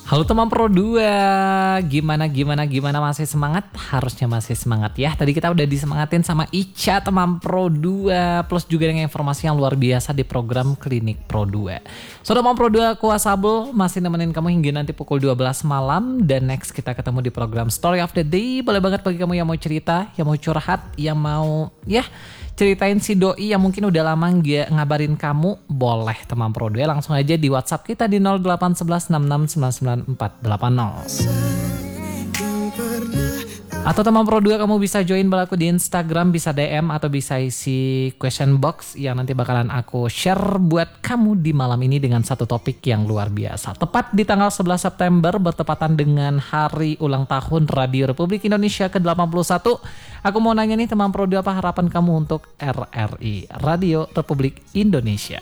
Halo teman Pro 2, gimana masih semangat? Harusnya masih semangat ya. Tadi kita udah disemangatin sama Ica teman Pro 2, plus juga dengan informasi yang luar biasa di program Klinik Pro 2. So teman Pro 2, aku Asabel masih nemenin kamu hingga nanti pukul 12 malam. Dan next kita ketemu di program Story of the Day. Boleh banget bagi kamu yang mau cerita, yang mau curhat, yang mau ceritain si doi yang mungkin udah lama nggak ngabarin kamu, boleh teman Pro 2 langsung aja di WhatsApp kita di 0811669940. Atau teman Pro 2 kamu bisa join balaku di Instagram, bisa DM atau bisa isi question box yang nanti bakalan aku share buat kamu di malam ini dengan satu topik yang luar biasa. Tepat di tanggal 11 September bertepatan dengan hari ulang tahun Radio Republik Indonesia ke-81. Aku mau nanya nih teman Pro 2, apa harapan kamu untuk RRI, Radio Republik Indonesia?